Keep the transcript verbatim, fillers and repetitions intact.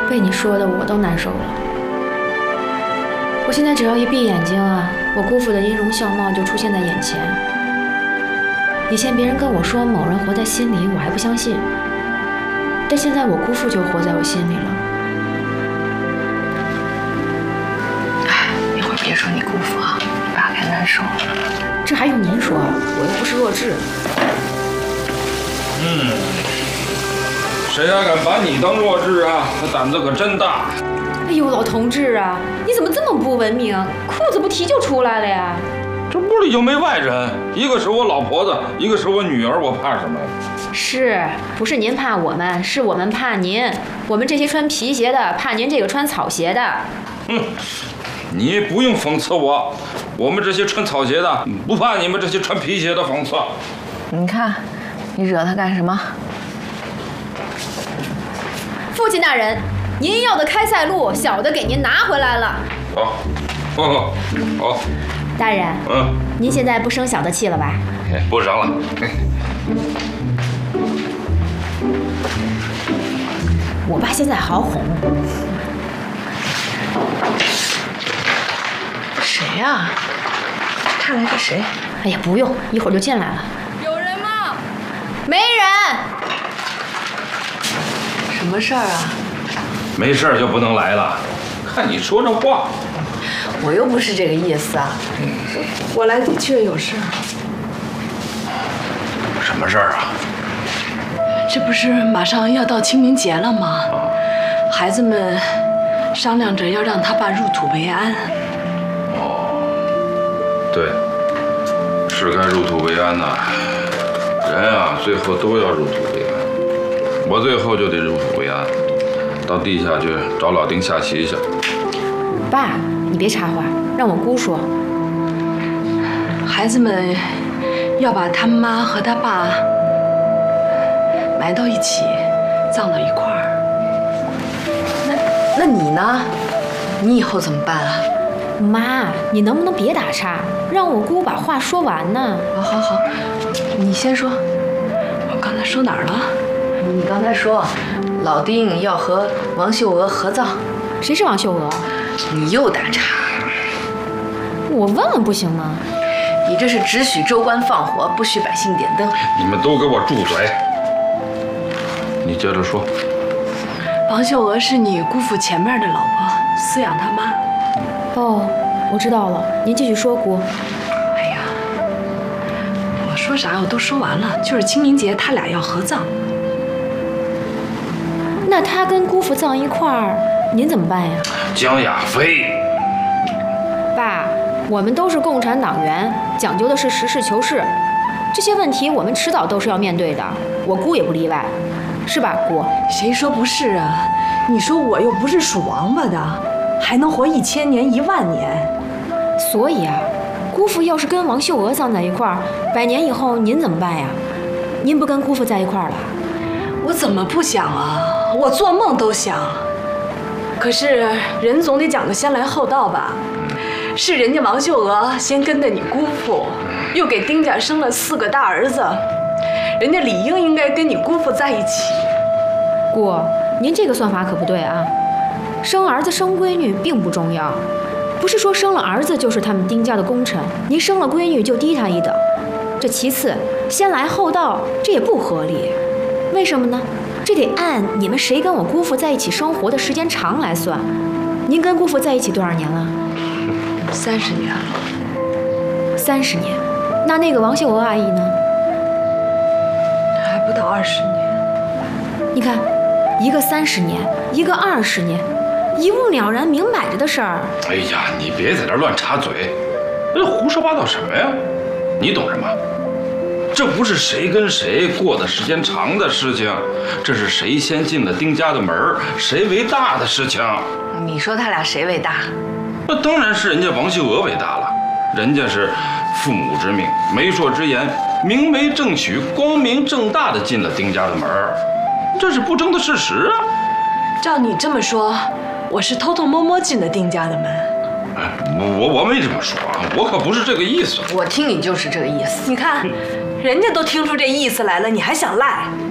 被你说的我都难受了。我现在只要一闭眼睛啊，我姑父的音容笑貌就出现在眼前。以前别人跟我说某人活在心里，我还不相信，但现在我姑父就活在我心里了。 哎，一会儿别说你姑父啊，爸该难受了。 这还用您说？我又不是弱智。 嗯，谁还敢把你当弱智啊？他胆子可真大。 哎呦，老同志啊，你怎么这么不文明？裤子不提就出来了呀？ 这屋里就没外人，一个是我老婆子，一个是我女儿，我怕什么呀？ 是不是您怕我们？是我们怕您。我们这些穿皮鞋的怕您这个穿草鞋的。 哼，你不用讽刺我，我们这些穿草鞋的不怕你们这些穿皮鞋的讽刺。 你看，你惹他干什么？ 父亲大人，您要的开塞露，小的给您拿回来了。 好，好，好。 大人， 嗯， 您现在不生小的气了吧？ 不生了。 我爸现在好哄。 谁呀？看来是谁？ 哎呀，不用，一会儿就进来了。 有人吗？ 没人。 什么事儿啊？ 没事儿就不能来了。看你说这话。 我又不是这个意思啊。嗯，我来的确有事儿。 什么事儿啊？ 这不是马上要到清明节了吗？孩子们商量着要让他爸入土为安。 哦，对，是该入土为安呐。人啊，最后都要入土为安。我最后就得入土为安，到地下去找老丁下棋去。 爸，你别插话，让我姑说。 孩子们要把他妈和他爸埋到一起，葬到一块儿。 那那你呢？你以后怎么办啊？ 妈，你能不能别打岔，让我姑把话说完呢？ 好好好，你先说。 我刚才说哪儿了？ 你刚才说老丁要和王秀娥合葬。 谁是王秀娥？ 你又打岔。 我问问不行吗？ 你这是只许州官放火，不许百姓点灯。 你们都给我住嘴！你接着说。 王秀娥是你姑父前面的老婆，饲养他妈。 哦，我知道了，您继续说，姑。 哎呀，我说啥我都说完了，就是清明节他俩要合葬。 那他跟姑父葬一块儿，您怎么办呀？ 江亚飞， 爸，我们都是共产党员，讲究的是实事求是，这些问题我们迟早都是要面对的，我姑也不例外，是吧，姑？ 谁说不是啊？你说我又不是属王八的，还能活一千年一万年。 所以啊，姑父要是跟王秀娥葬在一块儿，百年以后您怎么办呀？您不跟姑父在一块儿了？ 我怎么不想啊？我做梦都想。可是人总得讲个先来后到吧？是人家王秀娥先跟的你姑父，又给丁家生了四个大儿子，人家理应应该跟你姑父在一起。 姑，您这个算法可不对啊！生儿子生闺女并不重要，不是说生了儿子就是他们丁家的功臣，您生了闺女就低他一等。这其次，先来后到，这也不合理。为什么呢？这得按你们谁跟我姑父在一起生活的时间长来算。您跟姑父在一起多少年了？ 三十年了。 三十年。那那个王秀娥阿姨呢？ 还不到二十年。 你看，一个三十年，一个二十年，一目了然，明摆着的事儿。 哎呀，你别在这乱插嘴，这胡说八道什么呀？你懂什么？这不是谁跟谁过的时间长的事情，这是谁先进了丁家的门儿，谁为大的事情。 你说他俩谁为大？ 那当然是人家王秀娥为大了，人家是父母之命，媒妁之言，明媒正娶，光明正大的进了丁家的门儿，这是不争的事实啊。 照你这么说，我是偷偷摸摸进的丁家的门。 哎，我我没这么说啊，我可不是这个意思。 我听你就是这个意思。 你看，人家都听出这意思来了，你还想赖？